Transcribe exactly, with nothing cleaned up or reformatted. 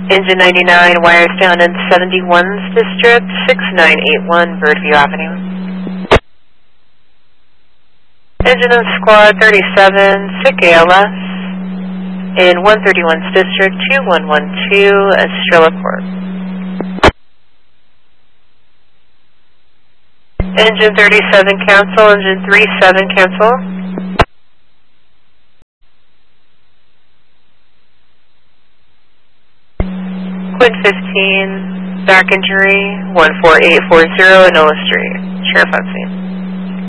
Engine ninety-nine, wires down in seventy-one's District, six nine eight one Birdview Avenue. Engine and Squad thirty-seven, S I C A L S, in one thirty-one's District, two one one two, Estrella Court. Engine thirty-seven cancel, engine thirty-seven cancel. Quid fifteen, back injury, one four eight four zero, Enola Street, Sheriff on scene.